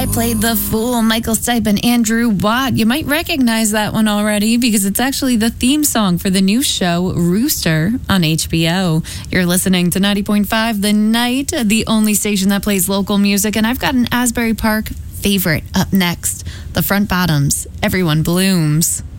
played The Fool, Michael Stipe and Andrew Watt. You might recognize that one already because it's actually the theme song for the new show Rooster on HBO. You're listening to 90.5 The Night, the only station that plays local music, and I've got an Asbury Park favorite up next. The Front Bottoms, Everyone Blooms.